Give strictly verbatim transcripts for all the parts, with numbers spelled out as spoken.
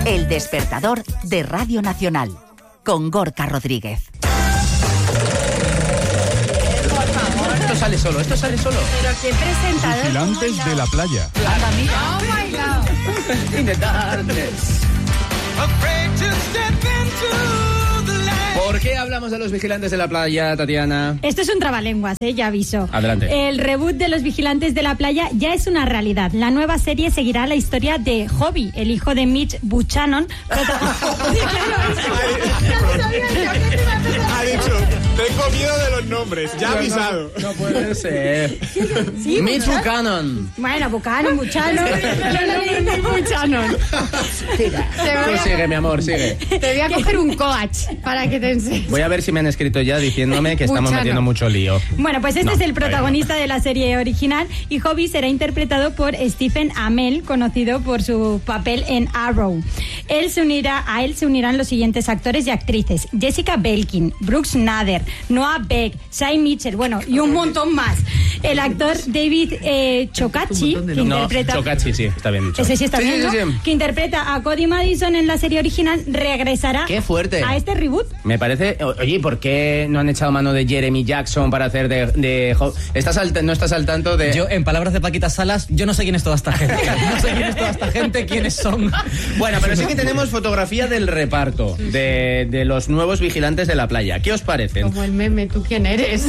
El despertador de Radio Nacional, con Gorka Rodríguez. Esto sale solo, esto sale solo. Pero qué presentador. Vigilantes de la playa. Anda, mira. Oh my God. In the darkness. ¿Por qué hablamos de los vigilantes de la playa, Tatiana? Esto es un trabalenguas, ¿eh? Ya aviso. Adelante. El reboot de los vigilantes de la playa ya es una realidad. La nueva serie seguirá la historia de Hobby, el hijo de Mitch Buchanan. Ha dicho, tengo miedo de los nombres, ya ha avisado. No, no puede ser. Sí, Mitch Buchanan. Bueno, Buchanan, Buchanan. Buchanan. Te Tú voy, sigue, mi amor, sigue. a, te voy a coger un coach para que te enseñes. Voy a ver si me han escrito ya diciéndome que estamos Buchanan. metiendo mucho lío. Bueno, pues este No, es el está protagonista de la serie original y Hobby será interpretado por Stephen Amell, conocido por su papel en Arrow. Él se unirá, a él se unirán los siguientes actores y actrices: Jessica Belkin, Brooks Nader, Noah Beck, Shai Mitchell, bueno, y un montón más. El actor David eh, Chocachi, que No, interpreta... Chocachi, sí, está bien dicho. Ese sí está Sí, bien, sí, ¿no? sí, sí. Que interpreta a Cody Madison en la serie original, regresará ¡Qué fuerte! a este reboot. Me parece... o- Oye, ¿por qué no han echado mano de Jeremy Jackson para hacer de... de Ho- ¿Estás al, ¿No estás al tanto de...? Yo, en palabras de Paquita Salas, yo no sé quién es toda esta gente. No sé quién es toda esta gente, quiénes son. Bueno, pero sí que tenemos fotografía del reparto de, de los nuevos vigilantes de la playa. ¿Qué os parecen? Como el meme, ¿tú quién eres?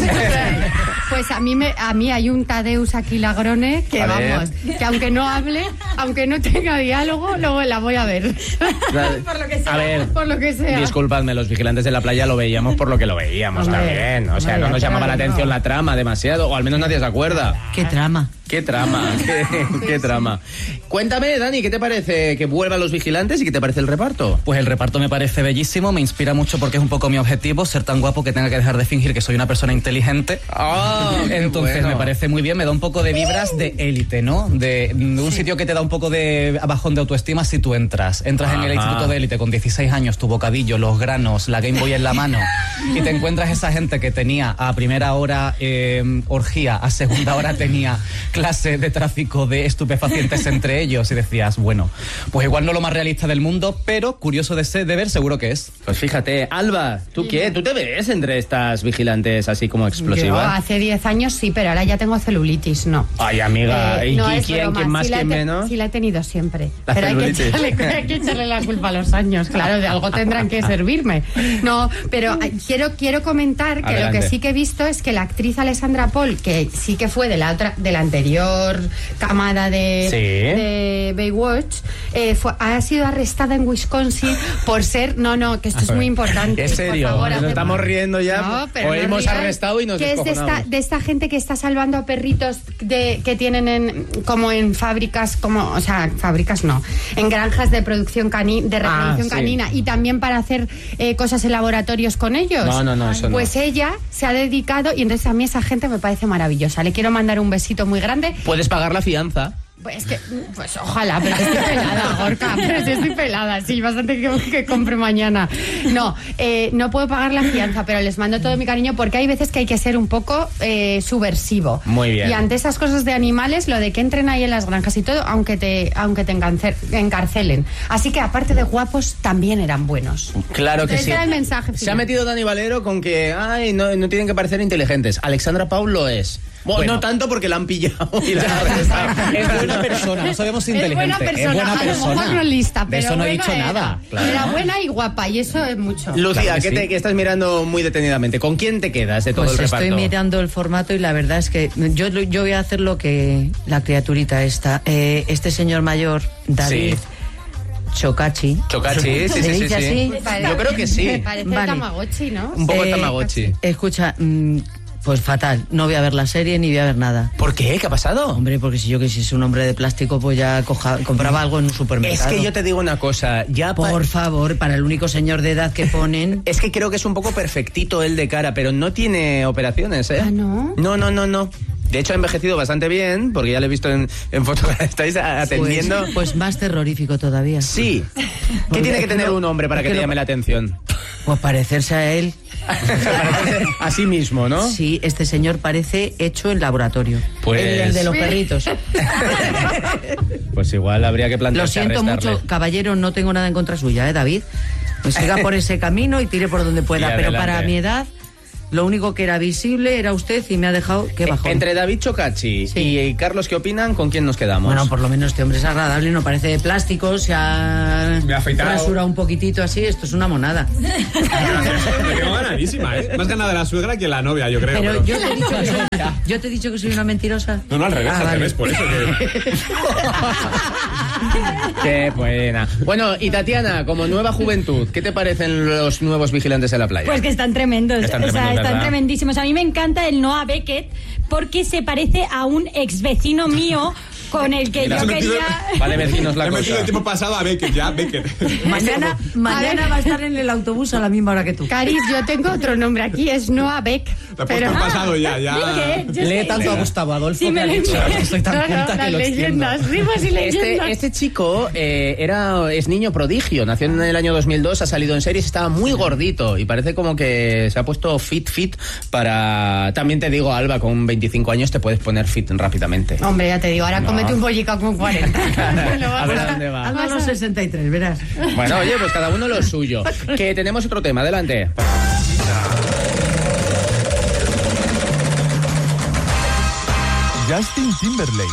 Pues a mí me, a mí hay un Tadeusz Aquilagrone que A ver. vamos, que aunque no hable, aunque no tenga diálogo, luego la voy a ver. Por lo que sea. A ver, Por lo que sea. disculpadme, los vigilantes de la playa lo veíamos por lo que lo veíamos Hombre, también. O sea, hombre, no nos llamaba la claro, atención no. la trama demasiado, o al menos nadie se acuerda. ¿Qué trama? ¿Qué trama? ¿Qué, qué trama? Cuéntame, Dani, ¿qué te parece que vuelvan los vigilantes y qué te parece el reparto? Pues el reparto me parece bellísimo, me inspira mucho porque es un poco mi objetivo, ser tan guapo que tenga que dejar de fingir que soy una persona inteligente. Ah, qué Entonces bueno. me parece muy bien, me da un poco de vibras de élite, ¿no? De, de un sitio que te da un poco de bajón de autoestima si tú entras. Entras en el Ajá. instituto de élite con dieciséis años, tu bocadillo, los granos, la Game Boy en la mano, y te encuentras esa gente que tenía a primera hora eh, orgía, a segunda hora tenía clase de tráfico de estupefacientes entre ellos, y decías, bueno, pues igual no lo más realista del mundo, pero curioso de, ser, de ver seguro que es. Pues fíjate, Alba, ¿tú qué? ¿Tú te ves entre estas vigilantes así como Yo explosivas? hace diez años sí, pero ahora ya tengo celulitis, no. Ay, amiga, Eh, ¿y no quién, es quién, broma, quién más, sí la quién he te- menos? Sí la he tenido siempre. La pero hay que, celulitis. echarle, hay que echarle la culpa a los años, claro, de algo tendrán que servirme. No, pero eh, quiero, quiero comentar que Adelante. lo que sí que he visto es que la actriz Alessandra Paul, que sí que fue de la otra, de la anterior camada de, Sí. de Baywatch, eh, fue, ha sido arrestada en Wisconsin por ser, no, no, que esto es muy importante. ¿En serio? Por favor, ¿Nos hace- estamos riendo ya? No, pero ¿O no hemos rías, arrestado y nos que es de esta, descojonamos? de esta gente que está salvando a perritos de, que tienen en, como en fábricas, como, o sea, fábricas no, en granjas de producción cani, de reproducción sí. canina, y también para hacer eh, cosas en laboratorios con ellos. No, no, no, eso no. Pues ella se ha dedicado, y entonces a mí esa gente me parece maravillosa. Le quiero mandar un besito muy grande. Puedes pagar la fianza. Pues es que, pues ojalá, pero estoy pelada, Gorka, pero sí estoy pelada, sí, bastante que, que compre mañana. No, eh, no puedo pagar la fianza, pero les mando todo mi cariño porque hay veces que hay que ser un poco eh, subversivo. Muy bien. Y ante esas cosas de animales, lo de que entren ahí en las granjas y todo, aunque te, aunque te engancer- encarcelen. Así que aparte de guapos, también eran buenos. Claro que Ese sí. era el mensaje Se ha final. metido Dani Valero con que, ay, no, no tienen que parecer inteligentes. Alexandra Paul lo es. Bueno, Bueno. no tanto porque la han pillado y la han arrestado. Es buena persona, no sabemos si Es inteligente. buena persona, es buena a lo persona. mejor no lista, De pero eso no he buena dicho era. nada. Claro. Era buena y guapa, y eso es mucho. Lucía, Claro que ¿qué, te- sí. qué estás mirando muy detenidamente? ¿Con quién te quedas de todo Pues el reparto? estoy mirando el formato y la verdad es que yo, yo voy a hacer lo que la criaturita esta. Eh, este señor mayor, David Sí. Chocachi. Chocachi, sí, sí, ¿Se sí, sí, dice sí. así? Me parece- Yo creo que sí. Me parece Vale. Tamagotchi, ¿no? Un poco Eh, Tamagotchi. Escucha, mm, pues fatal. No voy a ver la serie ni voy a ver nada. ¿Por qué? ¿Qué ha pasado? Hombre, porque si yo que si es un hombre de plástico, pues ya coja- compraba algo en un Es supermercado. que yo te digo una cosa, ya pa- Por favor, para el único señor de edad que ponen... Es que creo que es un poco perfectito él de cara, pero no tiene operaciones, ¿eh? Ah, ¿no? No, no, no, no. De hecho, ha envejecido bastante bien, porque ya lo he visto en, en fotos. ¿Estáis atendiendo? Pues, pues más terrorífico todavía. Sí. ¿Qué Porque tiene que es tener lo- un hombre para es que que te lo- llame la atención? Pues parecerse a él. A sí mismo, ¿no? Sí, este señor parece hecho en laboratorio. Pues... El, el de los perritos. Pues igual habría que Lo plantearse siento arrestarle. mucho, caballero, no tengo nada en contra suya, ¿eh, David? Pues siga por ese camino y tire por donde pueda. Y Pero adelante. para mi edad, lo único que era visible era usted y me ha dejado que bajón. Entre David Chocachi Sí. y Carlos, ¿qué opinan? ¿Con quién nos quedamos? Bueno, por lo menos este hombre es agradable, no parece de plástico, se ha Me ha afeitado. rasurado un poquitito así, esto es una monada. Me tengo ganadísima, ¿eh? Más ganada la suegra que la novia, yo creo. Pero pero- yo te he dicho que soy, yo te he dicho que soy una mentirosa. No, no, al revés, Ah, al vale. revés, por eso que... Qué buena. Bueno, y Tatiana, como nueva juventud, ¿qué te parecen los nuevos vigilantes de la playa? Pues que están tremendos, Están o sea, tremendos, están ¿verdad? tremendísimos. A mí me encanta el Noah Beckett porque se parece a un ex vecino mío con el que Mira, yo has metido- quería... Vale, vecinos, la He metido cosa. el tiempo pasado a Beckett, ya, Beckett. Mañana, mañana va a estar en el autobús a la misma hora que tú. Caris, yo tengo otro nombre aquí, es Noah Beck. Lo he Pero... puesto en pasado ya, ya. ¿Qué? Yo Lee sé- tanto a Gustavo Adolfo Sí, que me ha lo dicho, inventé. "Estoy tan No, no, culta que las lo extiendo". leyendas, rimas y leyendas. Este, este chico eh, era, es niño prodigio, nació en el año dos mil dos, ha salido en series, estaba muy gordito y parece como que se ha puesto fit, fit para... También te digo, Alba, con veinticinco años te puedes poner fit rápidamente. Hombre, ya te digo, ahora No. cómete un bollicao con cuarenta. Lo vas A ver a- a dónde va. Anda a los sesenta y tres, verás. Bueno, oye, pues cada uno lo suyo. Que tenemos otro tema, adelante. Justin Timberlake.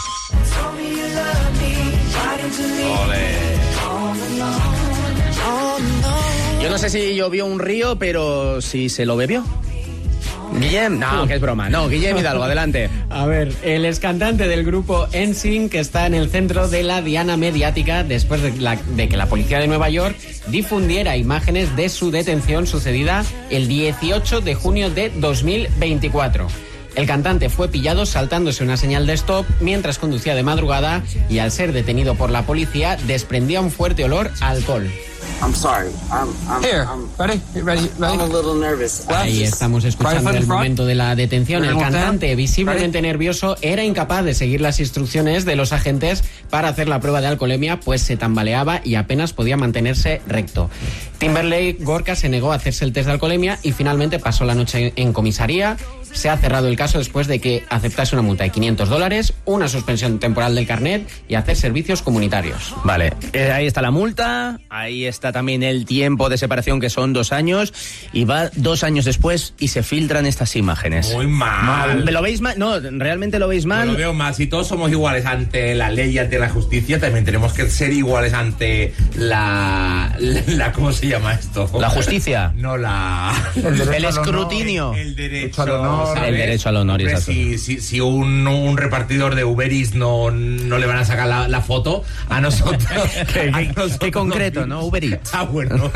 Yo no sé si llovió un río, pero si se lo bebió. Guillem, no, que es broma. No, Guillem Hidalgo, adelante. A ver, el excantante del grupo N Sync que está en el centro de la diana mediática después de, la- de que la policía de Nueva York difundiera imágenes de su detención sucedida el dieciocho de junio de dos mil veinticuatro. El cantante fue pillado saltándose una señal de stop mientras conducía de madrugada y al ser detenido por la policía desprendía un fuerte olor a alcohol. I'm sorry. I'm, I'm, Here, I'm, ready, ready, I'm a little nervous. Ahí estamos escuchando el momento de la detención. El cantante, visiblemente nervioso, era incapaz de seguir las instrucciones de los agentes para hacer la prueba de alcoholemia, pues se tambaleaba y apenas podía mantenerse recto. Timberlake Gorka se negó a hacerse el test de alcoholemia y finalmente pasó la noche en comisaría. Se ha cerrado el caso después de que aceptase una multa de quinientos dólares, una suspensión temporal del carnet y hacer servicios comunitarios. Vale, eh, ahí está la multa, ahí está también el tiempo de separación, que son dos años, y va dos años después y se filtran estas imágenes. Muy mal. ¿Lo veis mal? No, realmente lo veis mal. Yo lo veo mal. Si todos somos iguales ante la ley y ante la justicia, también tenemos que ser iguales ante la... la, la- ¿cómo se llama esto? ¿La justicia? No, la... El escrutinio. El derecho al honor. ¿sabes? El derecho al honor, Hombre, exacto. si, si, si un, un repartidor de Uber Eats no, no le van a sacar la, la foto, a nosotros... Qué, a qué- nosotros qué concreto, nos- ¿no? Uber Eats. Ah, bueno.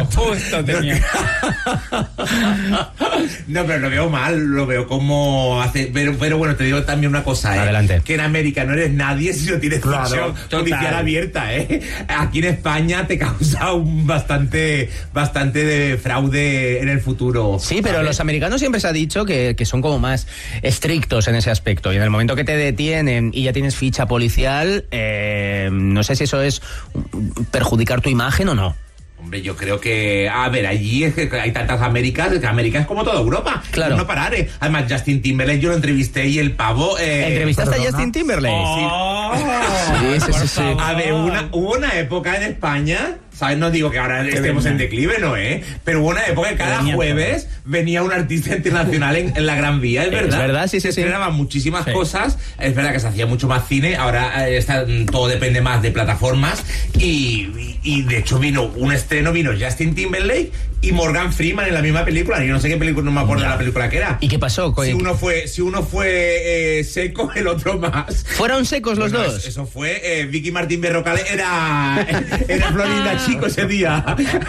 No, pero lo veo mal, lo veo como hace... Pero, pero bueno, te digo también una cosa, ¿eh? Adelante. Que en América no eres nadie si no tienes Claro, función total. judicial abierta, ¿eh? Aquí en España te causa un bastante, bastante de fraude en el futuro. Sí, pero ¿sabes? los americanos siempre se ha dicho que, que son como más estrictos en ese aspecto. Y en el momento que te detienen y ya tienes ficha policial, eh, no sé si eso es perjudicar tu imagen o no. Hombre, yo creo que, a ver, allí es que hay tantas Américas, que América es como toda Europa. Claro. No parar, ¿eh? Además, Justin Timberlake yo lo entrevisté y el pavo... Eh, ¿Entrevistaste a ¿perdona? Justin Timberlake? Oh, Sí, sí, sí, sí. A ver, una, hubo una época en España, ¿sabes? No digo que ahora estemos en declive, ¿no, eh? Pero hubo una época que cada venía jueves venía un artista internacional en, en la Gran Vía, es Es verdad. verdad, sí, sí, Se sí. estrenaban muchísimas Sí. cosas, es verdad que se hacía mucho más cine, ahora eh, está, todo depende más de plataformas y, y, y de hecho vino un estreno, vino Justin Timberlake y Morgan Freeman en la misma película. Yo no sé qué película, no me acuerdo de la película que era. ¿Y qué pasó? Si uno fue, si uno fue eh, seco, el otro más. ¿Fueron secos los Bueno, dos? Eso, eso fue, eh, Vicky Martín Berrocal era, era Florinda Chico ese día.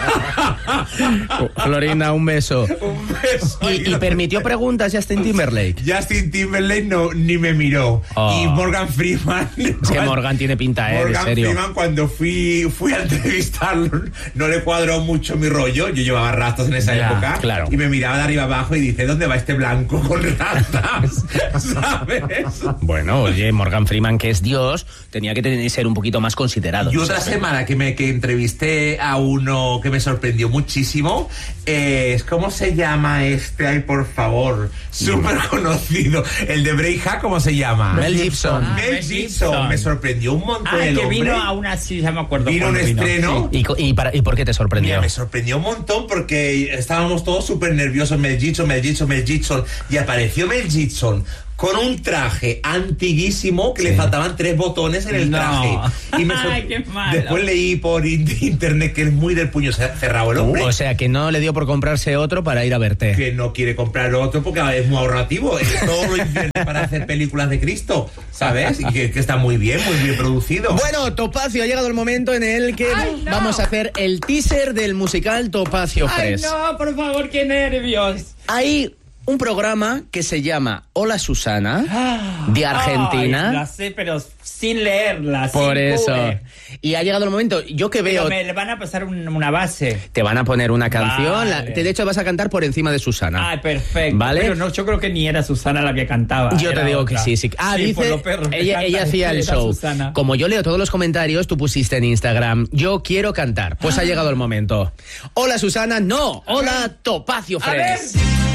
Florinda, un beso. Un beso. ¿Y, y permitió preguntas Justin Timberlake? Justin Timberlake no, ni me miró. Oh. Y Morgan Freeman. Es que Morgan tiene pinta, eh, de Morgan serio. Freeman, cuando fui, fui a entrevistarlo, no le cuadró mucho mi rollo. Yo llevaba rastas en esa Ya, época. claro. Y me miraba de arriba abajo y dice, ¿dónde va este blanco con rastas? ¿Sabes? Bueno, oye, Morgan Freeman, que es Dios, tenía que tener- ser un poquito más considerado. Y otra semana que me que entrevisté pasé a uno que me sorprendió muchísimo. Eh, ¿Cómo se llama este? Ay, por favor. Súper conocido. El de Braveheart, ¿cómo se llama? Mel Gibson. Ah, Mel Gibson. Me sorprendió un montón. Ah, el que hombre. vino a una, sí, ya me acuerdo. Vino un estreno. ¿Y, y, para, ¿Y por qué te sorprendió? Mira, me sorprendió un montón porque estábamos todos súper nerviosos. Mel Gibson, Mel Gibson, Mel Gibson. Y apareció Mel Gibson con un traje antiguísimo que sí. le faltaban tres botones en el no. traje. Y me sor... Ay, qué malo. Después leí por internet que es muy del puño cerrado el hombre. Uh, o sea, que no le dio por comprarse otro para ir a verte. Que no quiere comprar otro porque es muy ahorrativo. Todo lo invierte para hacer películas de Cristo, ¿sabes? Y que, que está muy bien, muy bien producido. Bueno, Topacio, ha llegado el momento en el que Ay, no. vamos a hacer el teaser del musical Topacio Fresh. Ay, no, por favor, qué nervios. Hay un programa que se llama Hola Susana, ah, de Argentina. Ay, la sé, pero sin leerla. Por sin eso. Google. Y ha llegado el momento. Yo que veo. Pero me van a pasar un, una base. Te van a poner una canción. Vale. La, de hecho, vas a cantar por encima de Susana. Ay, perfecto. ¿Vale? Pero no, yo creo que ni era Susana la que cantaba. Yo te digo otra. que sí, sí. Ah, sí, dice. Ella, ella hacía el show. Susana. Como yo leo todos los comentarios, tú pusiste en Instagram, yo quiero cantar. Pues ah. ha llegado el momento. Hola Susana, no. Hola Topacio Fresh.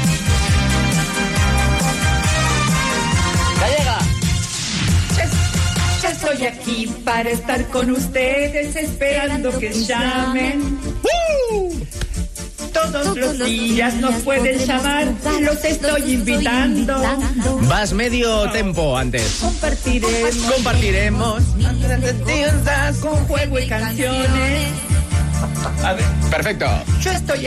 Estoy aquí para estar con ustedes, esperando que llamen. ¡Uh! Todos los días nos pueden llamar, los estoy invitando. Vas medio tempo antes. Compartiremos. Compartiremos. Con juego y canciones. A ver. Perfecto. Yo estoy